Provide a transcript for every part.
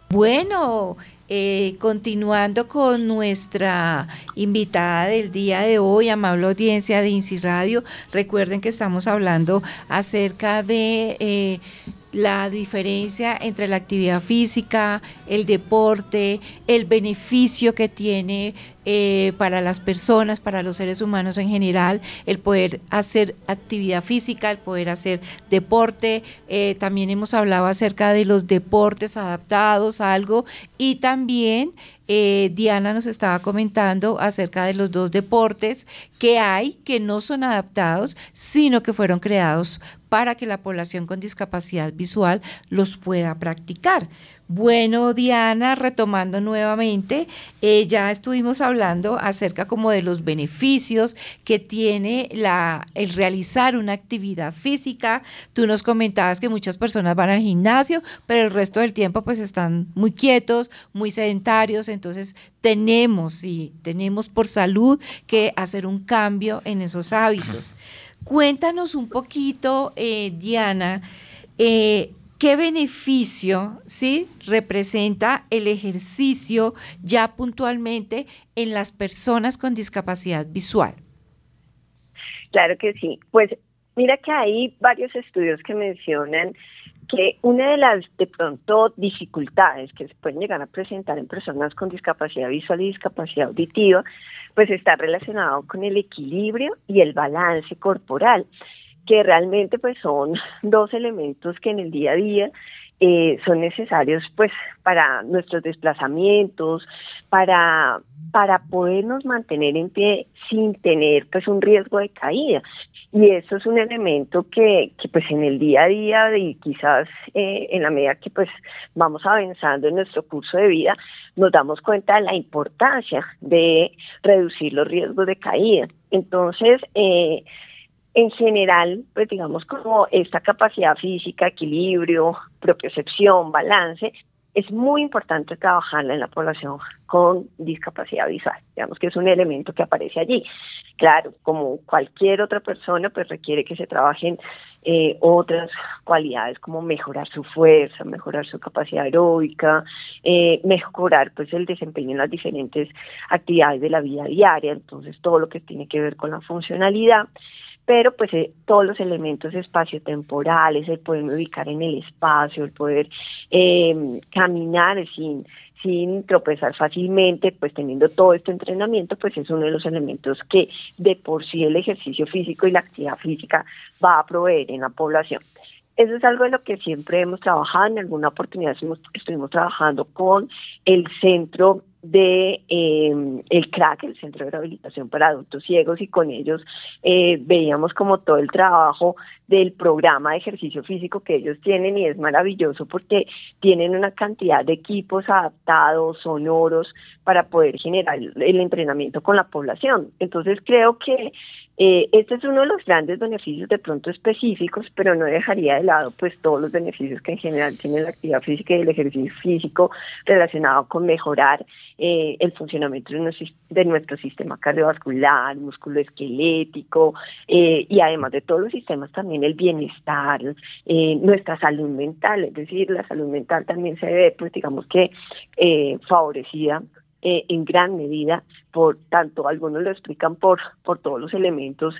Bueno, continuando con nuestra invitada del día de hoy, amable audiencia de INSI Radio, recuerden que estamos hablando acerca de la diferencia entre la actividad física, el deporte, el beneficio que tiene para las personas, para los seres humanos en general, el poder hacer actividad física, el poder hacer deporte. También hemos hablado acerca de los deportes adaptados a algo, y también Diana nos estaba comentando acerca de los dos deportes que hay, que no son adaptados, sino que fueron creados para que la población con discapacidad visual los pueda practicar. Bueno, Diana, retomando nuevamente, ya estuvimos hablando acerca como de los beneficios que tiene el realizar una actividad física. Tú nos comentabas que muchas personas van al gimnasio, pero el resto del tiempo pues están muy quietos, muy sedentarios, entonces tenemos por salud que hacer un cambio en esos hábitos. Cuéntanos un poquito, Diana, ¿qué beneficio, sí, representa el ejercicio ya puntualmente en las personas con discapacidad visual? Claro que sí. Pues mira que hay varios estudios que mencionan que una de las, de pronto, dificultades que se pueden llegar a presentar en personas con discapacidad visual y discapacidad auditiva, pues está relacionado con el equilibrio y el balance corporal, que realmente pues son dos elementos que en el día a día son necesarios pues para nuestros desplazamientos, para podernos mantener en pie sin tener pues un riesgo de caída. Y eso es un elemento que pues en el día a día y quizás en la medida que pues vamos avanzando en nuestro curso de vida, nos damos cuenta de la importancia de reducir los riesgos de caída. Entonces, en general, pues digamos como esta capacidad física, equilibrio, propiocepción, balance, es muy importante trabajarla en la población con discapacidad visual. Digamos que es un elemento que aparece allí. Claro, como cualquier otra persona, pues requiere que se trabajen otras cualidades como mejorar su fuerza, mejorar su capacidad aeróbica, mejorar pues el desempeño en las diferentes actividades de la vida diaria, entonces todo lo que tiene que ver con la funcionalidad. Pero pues todos los elementos espaciotemporales, el poderme ubicar en el espacio, el poder caminar sin tropezar fácilmente, pues teniendo todo este entrenamiento, pues es uno de los elementos que de por sí el ejercicio físico y la actividad física va a proveer en la población. Eso es algo de lo que siempre hemos trabajado. En alguna oportunidad estuvimos trabajando con el centro de el CRAC, el Centro de Rehabilitación para Adultos Ciegos, y con ellos veíamos como todo el trabajo del programa de ejercicio físico que ellos tienen, y es maravilloso porque tienen una cantidad de equipos adaptados, sonoros, para poder generar el entrenamiento con la población. Entonces creo que este es uno de los grandes beneficios de pronto específicos, pero no dejaría de lado pues todos los beneficios que en general tiene la actividad física y el ejercicio físico relacionado con mejorar el funcionamiento de nuestro sistema cardiovascular, musculoesquelético, y además de todos los sistemas también el bienestar, nuestra salud mental. Es decir, la salud mental también se ve pues digamos que favorecida en gran medida, por tanto algunos lo explican por todos los elementos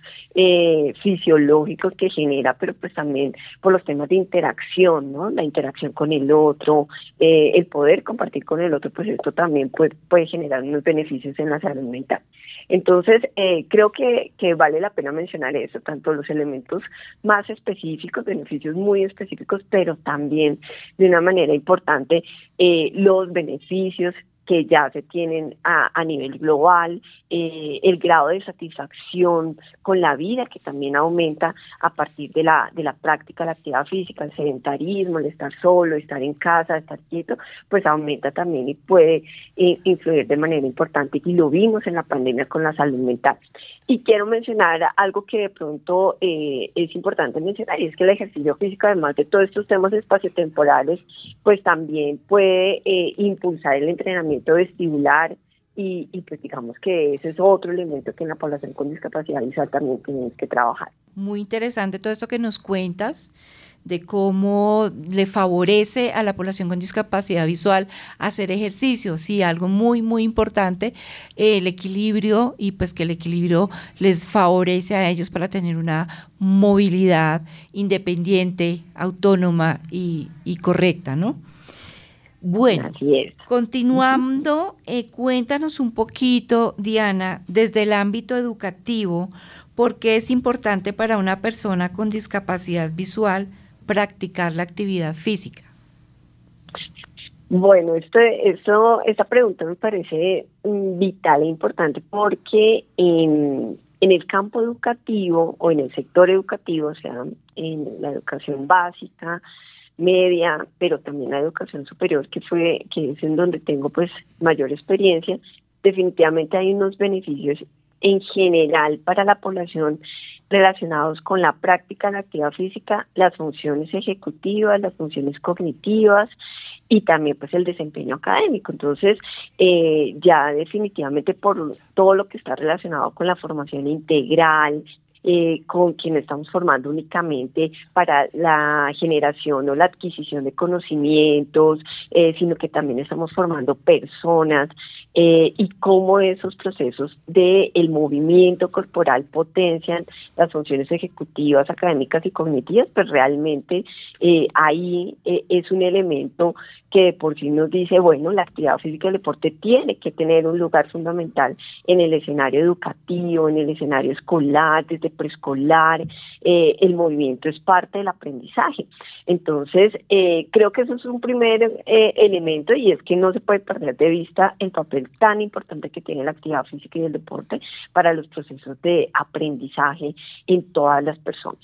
fisiológicos que genera, pero pues también por los temas de interacción, ¿no? La interacción con el otro, el poder compartir con el otro, pues esto también puede generar unos beneficios en la salud mental. Entonces, creo que vale la pena mencionar eso, tanto los elementos más específicos, beneficios muy específicos, pero también de una manera importante los beneficios que ya se tienen a nivel global, el grado de satisfacción con la vida que también aumenta a partir de la práctica de la actividad física, el sedentarismo, el estar solo, estar en casa, estar quieto, pues aumenta también y puede influir de manera importante, y lo vimos en la pandemia con la salud mental. Y quiero mencionar algo que de pronto es importante mencionar, y es que el ejercicio físico, además de todos estos temas espaciotemporales, pues también puede impulsar el entrenamiento vestibular, y pues digamos que ese es otro elemento que en la población con discapacidad visual también tenemos que trabajar. Muy interesante todo esto que nos cuentas de cómo le favorece a la población con discapacidad visual hacer ejercicio. Sí, algo muy, muy importante, el equilibrio, y pues que el equilibrio les favorece a ellos para tener una movilidad independiente, autónoma y correcta, ¿no? Bueno, Así es. continuando, cuéntanos un poquito, Diana, desde el ámbito educativo, ¿por qué es importante para una persona con discapacidad visual practicar la actividad física? Bueno, esta pregunta me parece vital e importante porque en el campo educativo o en el sector educativo, o sea, en la educación básica, media, pero también la educación superior, que es en donde tengo pues mayor experiencia, definitivamente hay unos beneficios en general para la población relacionados con la práctica de la actividad física, las funciones ejecutivas, las funciones cognitivas y también pues el desempeño académico. Entonces, ya definitivamente por todo lo que está relacionado con la formación integral, con quien estamos formando únicamente para la generación o la adquisición de conocimientos, sino que también estamos formando personas, y cómo esos procesos de el movimiento corporal potencian las funciones ejecutivas, académicas y cognitivas, pues realmente ahí es un elemento que de por sí nos dice, bueno, la actividad física y el deporte tiene que tener un lugar fundamental en el escenario educativo, en el escenario escolar, desde preescolar. El movimiento es parte del aprendizaje. Entonces, creo que eso es un primer elemento, y es que no se puede perder de vista el papel tan importante que tiene la actividad física y el deporte para los procesos de aprendizaje en todas las personas.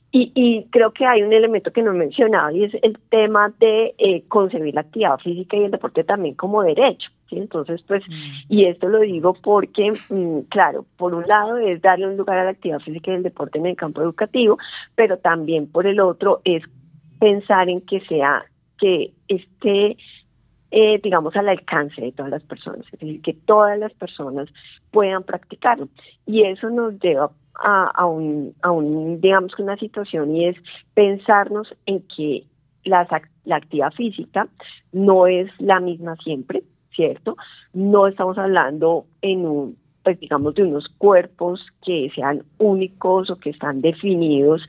Y creo que hay un elemento que no he mencionado, y es el tema de concebir la actividad física y el deporte también como derecho, ¿sí? Entonces, pues, y esto lo digo porque, claro, por un lado es darle un lugar a la actividad física y el deporte en el campo educativo, pero también por el otro es pensar en que esté, digamos, al alcance de todas las personas, es decir, que todas las personas puedan practicarlo. Y eso nos lleva a un, digamos, una situación, y es pensarnos en que la actividad física no es la misma siempre, ¿cierto? No estamos hablando pues digamos, de unos cuerpos que sean únicos o que están definidos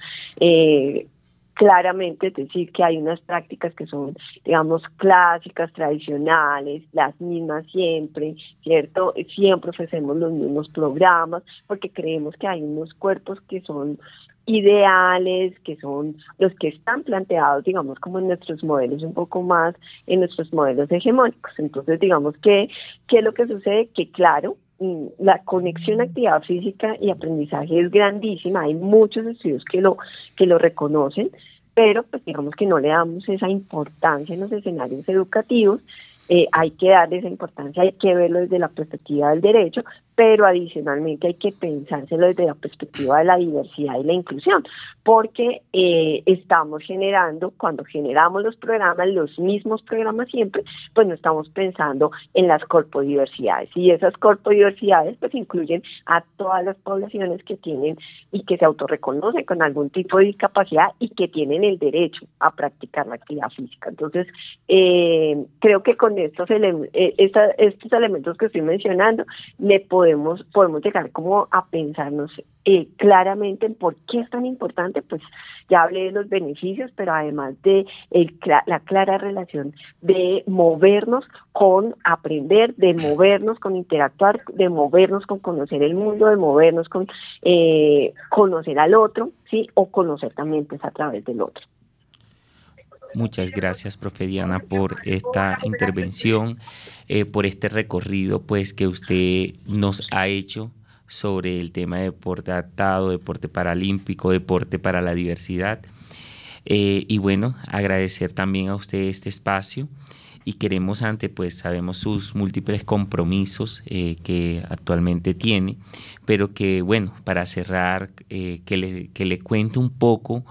claramente, es decir, que hay unas prácticas que son, digamos, clásicas, tradicionales, las mismas siempre, ¿cierto? Siempre ofrecemos los mismos programas porque creemos que hay unos cuerpos que son ideales, que son los que están planteados, digamos, como en nuestros modelos, un poco más en nuestros modelos hegemónicos. Entonces, digamos ¿qué es lo que sucede? Que claro, la conexión actividad física y aprendizaje es grandísima, hay muchos estudios que lo reconocen, pero pues digamos que no le damos esa importancia en los escenarios educativos. Hay que darle esa importancia, hay que verlo desde la perspectiva del derecho, pero adicionalmente hay que pensárselo desde la perspectiva de la diversidad y la inclusión, porque estamos generando, cuando generamos los mismos programas siempre, pues no estamos pensando en las corpodiversidades, y esas corpodiversidades pues incluyen a todas las poblaciones que tienen y que se autorreconocen con algún tipo de discapacidad y que tienen el derecho a practicar la actividad física. Entonces, creo que con estos elementos que estoy mencionando, podemos llegar como a pensarnos claramente en por qué es tan importante. Pues ya hablé de los beneficios, pero además de la clara relación de movernos con aprender, de movernos con interactuar, de movernos con conocer el mundo, de movernos con conocer al otro, ¿sí? O conocer también pues a través del otro. Muchas gracias, profe Diana, por esta intervención, por este recorrido pues que usted nos ha hecho sobre el tema de deporte adaptado, deporte paralímpico, deporte para la diversidad. Y bueno, agradecer también a usted este espacio, y queremos sabemos sus múltiples compromisos que actualmente tiene, pero que bueno, para cerrar, que le cuente un poco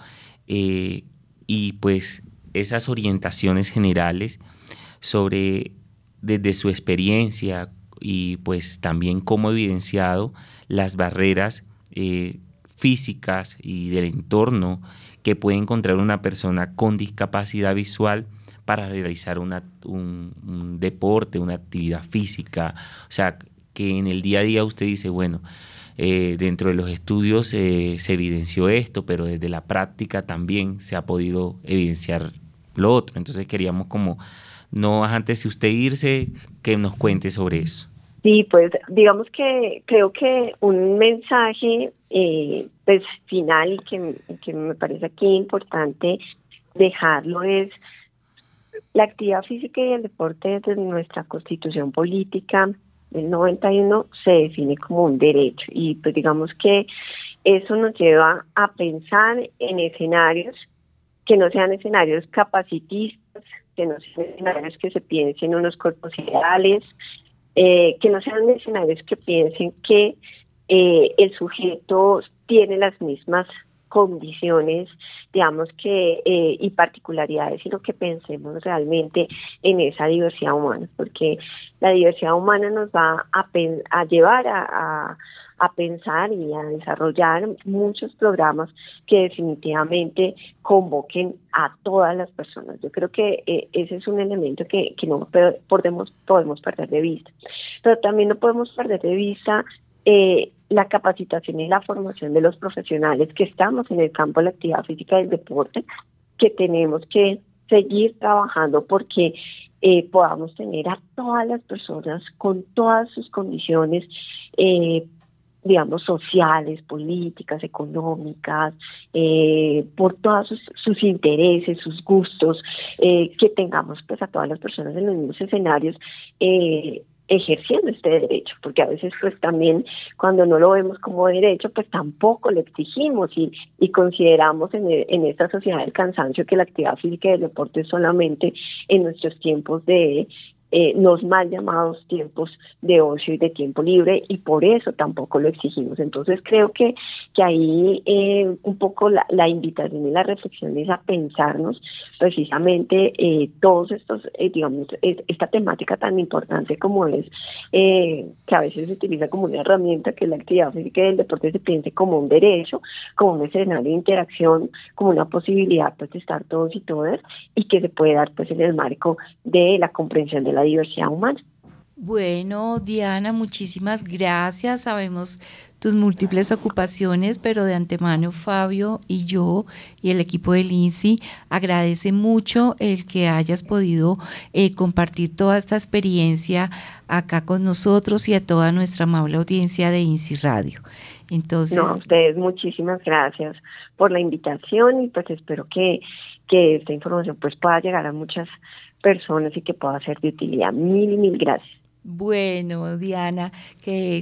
y pues esas orientaciones generales sobre, desde su experiencia, y pues también cómo ha evidenciado las barreras físicas y del entorno que puede encontrar una persona con discapacidad visual para realizar un deporte, una actividad física? O sea, que en el día a día usted dice, bueno, dentro de los estudios se evidenció esto, pero desde la práctica también se ha podido evidenciar lo otro. Entonces queríamos como, no antes de usted irse, que nos cuente sobre eso. Sí, pues digamos que creo que un mensaje pues final y que me parece aquí importante dejarlo es: la actividad física y el deporte desde nuestra Constitución Política del 91 se define como un derecho, y pues digamos que eso nos lleva a pensar en escenarios que no sean escenarios capacitistas, que no sean escenarios que se piensen en unos cuerpos ideales, que no sean escenarios que piensen que el sujeto tiene las mismas condiciones, digamos que y particularidades, sino que pensemos realmente en esa diversidad humana, porque la diversidad humana nos va a llevar a pensar y a desarrollar muchos programas que definitivamente convoquen a todas las personas. Yo creo que ese es un elemento que no podemos perder de vista, pero también no podemos perder de vista la capacitación y la formación de los profesionales que estamos en el campo de la actividad física y del deporte, que tenemos que seguir trabajando porque podamos tener a todas las personas con todas sus condiciones, digamos, sociales, políticas, económicas, por todos sus intereses, sus gustos, que tengamos pues a todas las personas en los mismos escenarios, ejerciendo este derecho, porque a veces pues también cuando no lo vemos como derecho pues tampoco lo exigimos y consideramos en esta sociedad del cansancio que la actividad física y el deporte es solamente en nuestros tiempos de los mal llamados tiempos de ocio y de tiempo libre, y por eso tampoco lo exigimos. Entonces creo que ahí un poco la invitación y la reflexión es a pensarnos precisamente todos estos, digamos, esta temática tan importante como es, que a veces se utiliza como una herramienta, que es la actividad física y el deporte, se piense como un derecho, como un escenario de interacción, como una posibilidad pues de estar todos y todas, y que se puede dar pues en el marco de la comprensión de la diversidad humana. Bueno, Diana, muchísimas gracias. Sabemos tus múltiples ocupaciones, pero de antemano Fabio y yo y el equipo del INSI agradece mucho el que hayas podido compartir toda esta experiencia acá con nosotros y a toda nuestra amable audiencia de INSI Radio. Entonces, no, a ustedes muchísimas gracias por la invitación, y pues espero que esta información pues pueda llegar a muchas personas y que pueda ser de utilidad. Mil gracias. Bueno, Diana, que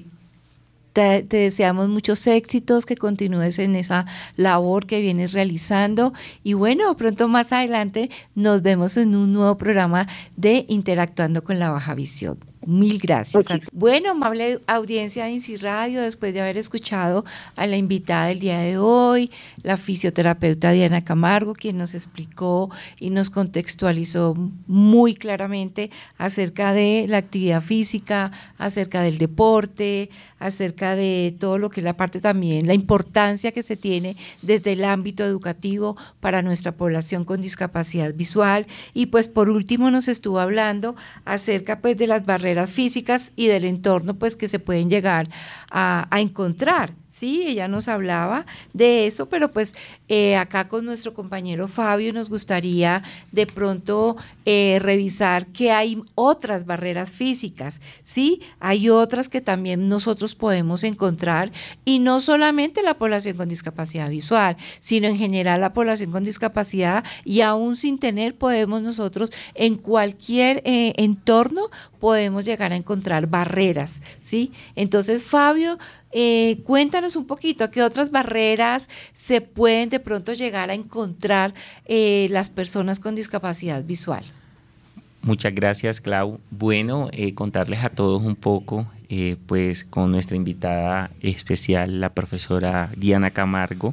te deseamos muchos éxitos, que continúes en esa labor que vienes realizando, y bueno, pronto más adelante nos vemos en un nuevo programa de Interactuando con la Baja Visión. Mil gracias. Okay. Bueno, amable audiencia de INSI Radio, después de haber escuchado a la invitada del día de hoy, la fisioterapeuta Diana Camargo, quien nos explicó y nos contextualizó muy claramente acerca de la actividad física, acerca del deporte, acerca de todo lo que es la parte también, la importancia que se tiene desde el ámbito educativo para nuestra población con discapacidad visual. Y pues por último nos estuvo hablando acerca pues de las barreras físicas y del entorno pues que se pueden llegar a encontrar. Sí, ella nos hablaba de eso, pero pues acá con nuestro compañero Fabio nos gustaría de pronto revisar que hay otras barreras físicas, ¿sí? Hay otras que también nosotros podemos encontrar, y no solamente la población con discapacidad visual, sino en general la población con discapacidad, y aún sin tener podemos nosotros en cualquier entorno podemos llegar a encontrar barreras, ¿sí? Entonces, Fabio, cuéntanos un poquito qué otras barreras se pueden de pronto llegar a encontrar las personas con discapacidad visual. Muchas gracias, Clau. Bueno, contarles a todos un poco, pues con nuestra invitada especial, la profesora Diana Camargo,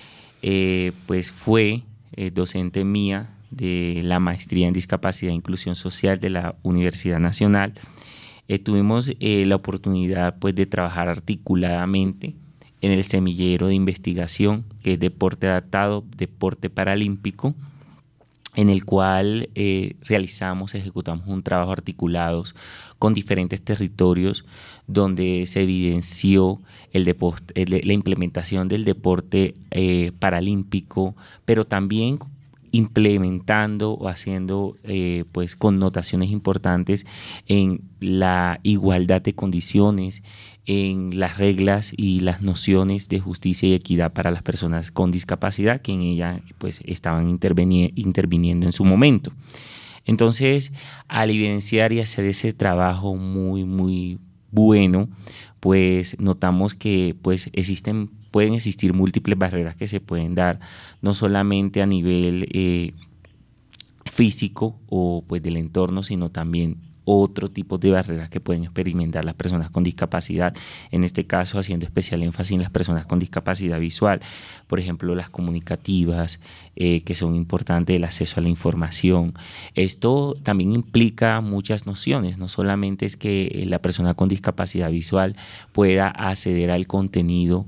pues fue docente mía de la maestría en discapacidad e inclusión social de la Universidad Nacional. Tuvimos la oportunidad pues de trabajar articuladamente en el semillero de investigación que es Deporte Adaptado, Deporte Paralímpico, en el cual ejecutamos un trabajo articulado con diferentes territorios donde se evidenció la implementación del deporte paralímpico, pero también implementando o haciendo pues connotaciones importantes en la igualdad de condiciones, en las reglas y las nociones de justicia y equidad para las personas con discapacidad que en ella pues estaban interviniendo en su momento. Entonces, al evidenciar y hacer ese trabajo muy, muy bueno, pues notamos que pues pueden existir múltiples barreras que se pueden dar, no solamente a nivel físico o pues del entorno, sino también otro tipo de barreras que pueden experimentar las personas con discapacidad, en este caso haciendo especial énfasis en las personas con discapacidad visual, por ejemplo las comunicativas, que son importantes, el acceso a la información. Esto también implica muchas nociones, no solamente es que la persona con discapacidad visual pueda acceder al contenido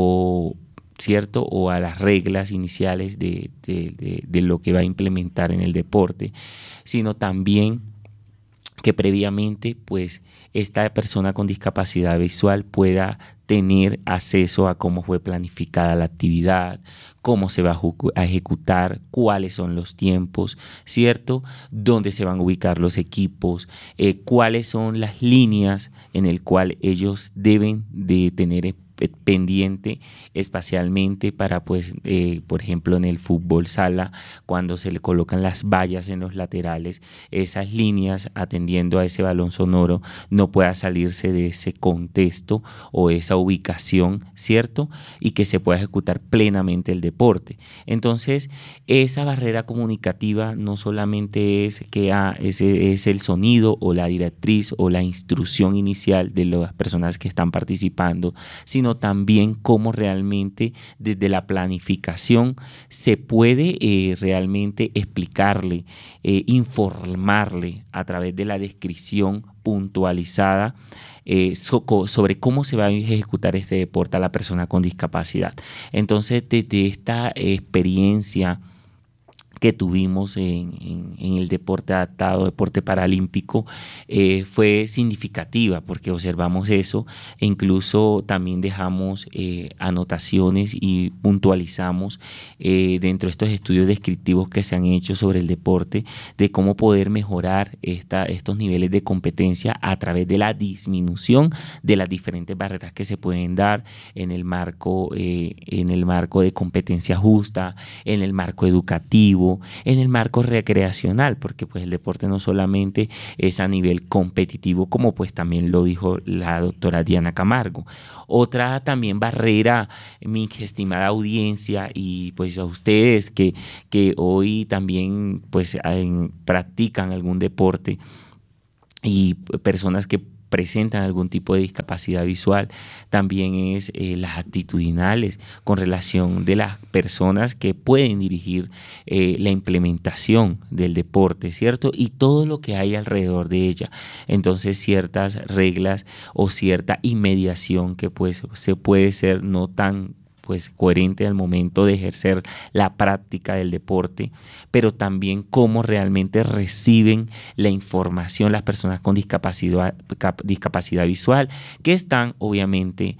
¿cierto? O a las reglas iniciales de lo que va a implementar en el deporte, sino también que previamente pues esta persona con discapacidad visual pueda tener acceso a cómo fue planificada la actividad, cómo se va a ejecutar, cuáles son los tiempos, ¿cierto? Dónde se van a ubicar los equipos, cuáles son las líneas en el cual ellos deben de tener pendiente espacialmente para pues por ejemplo en el fútbol sala, cuando se le colocan las vallas en los laterales, esas líneas atendiendo a ese balón sonoro no pueda salirse de ese contexto o esa ubicación, ¿cierto? Y que se pueda ejecutar plenamente el deporte. Entonces esa barrera comunicativa no solamente es que ese es el sonido o la directriz o la instrucción inicial de las personas que están participando, sino también cómo realmente desde la planificación se puede realmente explicarle, informarle a través de la descripción puntualizada sobre cómo se va a ejecutar este deporte a la persona con discapacidad. Entonces, desde esta experiencia que tuvimos en el deporte adaptado, deporte paralímpico, fue significativa porque observamos eso e incluso también dejamos anotaciones y puntualizamos dentro de estos estudios descriptivos que se han hecho sobre el deporte de cómo poder mejorar estos niveles de competencia a través de la disminución de las diferentes barreras que se pueden dar en el marco de competencia justa, en el marco educativo, en el marco recreacional, porque pues el deporte no solamente es a nivel competitivo, como pues también lo dijo la doctora Diana Camargo. Otra también barrera, mi estimada audiencia y pues a ustedes que hoy también pues practican algún deporte y personas que presentan algún tipo de discapacidad visual, también es las actitudinales con relación de las personas que pueden dirigir la implementación del deporte, ¿cierto? Y todo lo que hay alrededor de ella. Entonces, ciertas reglas o cierta inmediación que pues se puede ser no tan pues coherente al momento de ejercer la práctica del deporte, pero también cómo realmente reciben la información las personas con discapacidad visual que están obviamente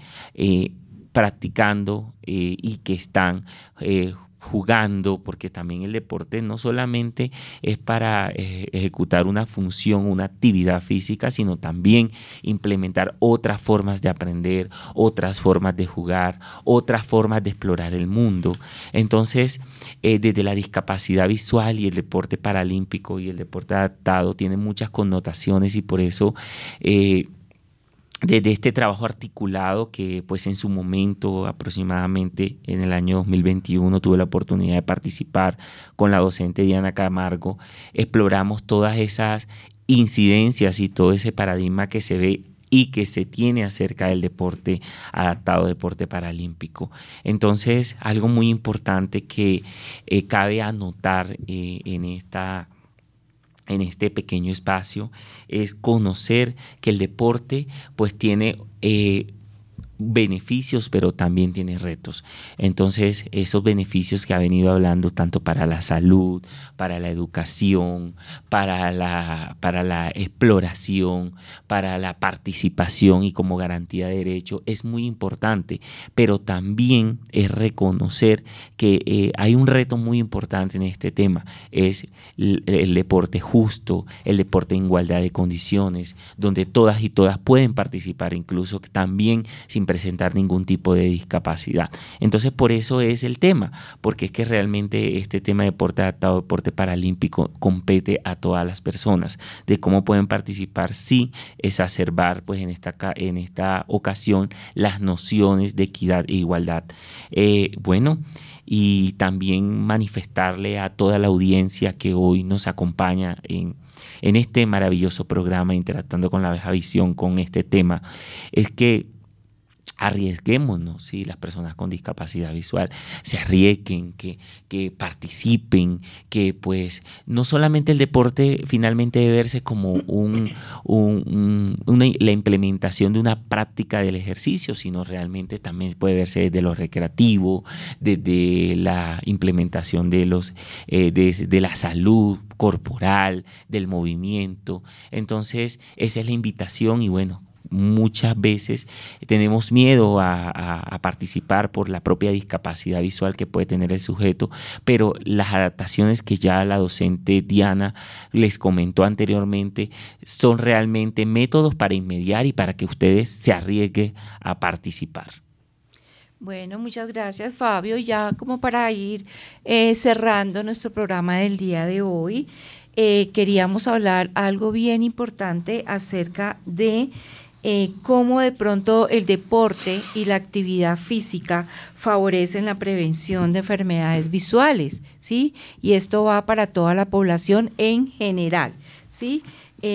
practicando y que están jugando, porque también el deporte no solamente es para ejecutar una función, una actividad física, sino también implementar otras formas de aprender, otras formas de jugar, otras formas de explorar el mundo. Entonces, desde la discapacidad visual y el deporte paralímpico y el deporte adaptado tienen muchas connotaciones y por eso desde este trabajo articulado que pues en su momento aproximadamente en el año 2021 tuve la oportunidad de participar con la docente Diana Camargo, exploramos todas esas incidencias y todo ese paradigma que se ve y que se tiene acerca del deporte adaptado, deporte paralímpico. Entonces, algo muy importante que cabe anotar en este pequeño espacio es conocer que el deporte pues tiene beneficios, pero también tiene retos. Entonces, esos beneficios que ha venido hablando tanto para la salud, para la educación, para la exploración, para la participación y como garantía de derecho es muy importante, pero también es reconocer que hay un reto muy importante en este tema, es el deporte justo, el deporte en igualdad de condiciones, donde todas y todas pueden participar, incluso también sin presentar ningún tipo de discapacidad. Entonces, por eso es el tema, porque es que realmente este tema de deporte adaptado, deporte paralímpico, compete a todas las personas, de cómo pueden participar, sí, exacerbar pues en esta ocasión las nociones de equidad e igualdad. Y también manifestarle a toda la audiencia que hoy nos acompaña en este maravilloso programa Interactuando con la Abeja Visión con este tema, es que arriesguémonos, ¿sí? Las personas con discapacidad visual se arriesguen, que participen, que pues no solamente el deporte finalmente debe verse como la implementación de una práctica del ejercicio, sino realmente también puede verse desde lo recreativo, desde la implementación de la salud corporal, del movimiento. Entonces, esa es la invitación y bueno, muchas veces tenemos miedo a participar por la propia discapacidad visual que puede tener el sujeto, pero las adaptaciones que ya la docente Diana les comentó anteriormente son realmente métodos para inmediar y para que ustedes se arriesguen a participar. Bueno, muchas gracias, Fabio. Ya como para ir cerrando nuestro programa del día de hoy, queríamos hablar algo bien importante acerca de cómo de pronto el deporte y la actividad física favorecen la prevención de enfermedades visuales, ¿sí? Y esto va para toda la población en general, ¿sí?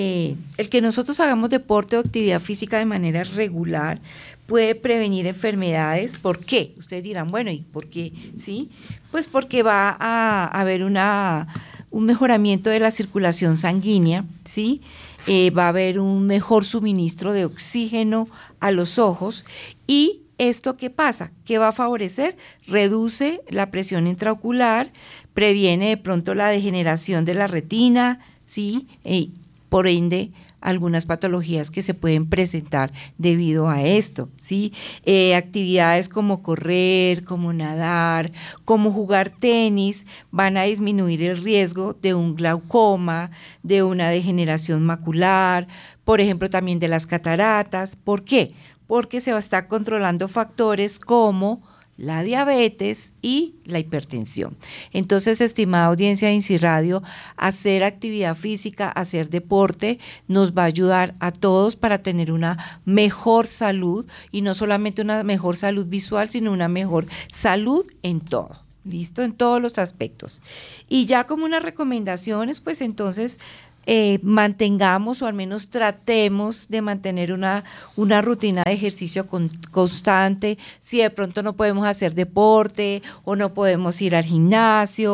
El que nosotros hagamos deporte o actividad física de manera regular puede prevenir enfermedades. ¿Por qué? Ustedes dirán, bueno, ¿y por qué? ¿Sí? Pues porque va a haber un mejoramiento de la circulación sanguínea, ¿sí? Va a haber un mejor suministro de oxígeno a los ojos y ¿esto qué pasa? ¿Qué va a favorecer? Reduce la presión intraocular, previene de pronto la degeneración de la retina, ¿sí? Por ende, algunas patologías que se pueden presentar debido a esto, ¿sí? Actividades como correr, como nadar, como jugar tenis, van a disminuir el riesgo de un glaucoma, de una degeneración macular, por ejemplo, también de las cataratas. ¿Por qué? Porque se va a estar controlando factores como la diabetes y la hipertensión. Entonces, estimada audiencia de INSI Radio, hacer actividad física, hacer deporte, nos va a ayudar a todos para tener una mejor salud y no solamente una mejor salud visual, sino una mejor salud en todo. ¿Listo? En todos los aspectos. Y ya como unas recomendaciones, pues entonces mantengamos o al menos tratemos de mantener una rutina de ejercicio constante. Si de pronto no podemos hacer deporte o no podemos ir al gimnasio